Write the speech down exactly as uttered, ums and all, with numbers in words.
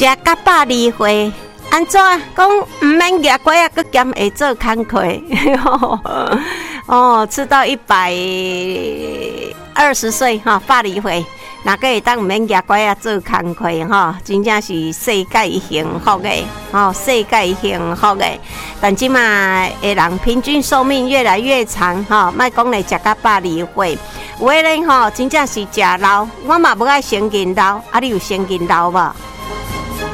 食到百二岁，安怎讲唔免牙关啊，佮兼会做工课？哦，吃到一百二十岁哈，百二岁。哪个会当唔免牙关啊做工课吼，真正是世界幸福的吼，世界幸福的。但即嘛的人平均寿命越来越长吼，莫讲来食到百二岁，有的人吼真正是食老，我嘛不爱先见老，啊你有先见老无？